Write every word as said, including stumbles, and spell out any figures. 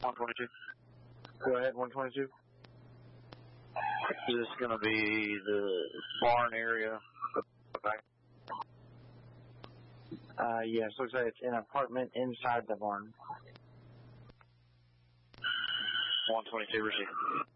one twenty-two. Go ahead, one twenty-two. Is this going to be the barn area? Okay. Uh, yes, looks like it's an apartment inside the barn. one twenty-two, receive.